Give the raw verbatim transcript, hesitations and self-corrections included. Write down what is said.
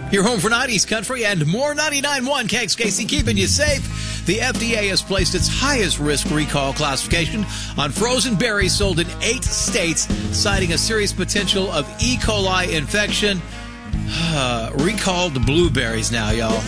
Your home for nineties country and more. Ninety-nine point one K X K C, keeping you safe. The F D A has placed its highest risk recall classification on frozen berries sold in eight states, citing a serious potential of E. coli infection. Recalled blueberries now, y'all.